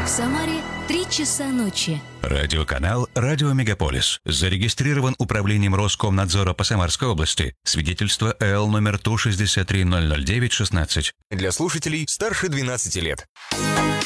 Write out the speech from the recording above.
В Самаре 3 часа ночи. Радиоканал «Радио Мегаполис». Зарегистрирован управлением Роскомнадзора по Самарской области. Свидетельство ЭЛ номер ТУ 63009-16. Для слушателей старше 12 лет.